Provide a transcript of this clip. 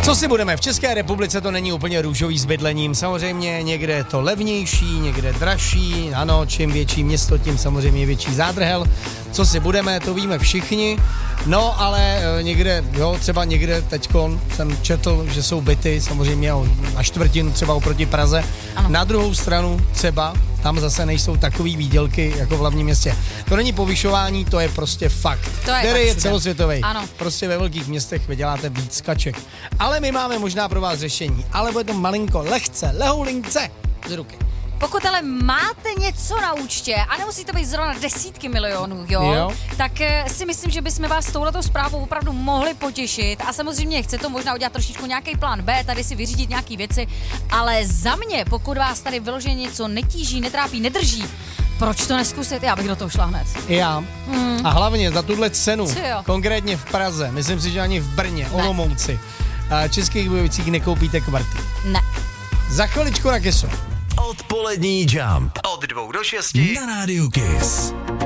Co si budeme, v České republice to není úplně růžový s bydlením, samozřejmě někde je to levnější, někde dražší, ano, čím větší město, tím samozřejmě větší zádrhel. Co si budeme, to víme všichni, no ale někde, jo, třeba někde teďkon jsem četl, že jsou byty, samozřejmě na čtvrtinu třeba oproti Praze, ano. Na druhou stranu třeba tam zase nejsou takový výdělky jako v hlavním městě. To není povyšování, to je prostě fakt. Který je celosvětový. Ano. Prostě ve velkých městech vyděláte víc kaček. Ale my máme možná pro vás řešení. Ale bude to malinko, lehce, lehoulince z ruky. Pokud ale máte něco na účtě a nemusí to být zrovna desítky milionů, jo? Tak si myslím, že bychom vás s touhletou zprávou opravdu mohli potěšit a samozřejmě chce to možná udělat trošičku nějaký plán B, tady si vyřídit nějaký věci, ale za mě, pokud vás tady vyloženě něco netíží, netrápí, nedrží, proč to neskusit? Já bych do toho šla hned. Já. A hlavně za tuhle cenu, konkrétně v Praze, myslím si, že ani v Brně, Olomouci, Českých Budějovicích nekoupíte kvarty. Ne. Za chviličku na Kissu. Odpolední Jump. Od 2 do 6 na Rádiu Kiss.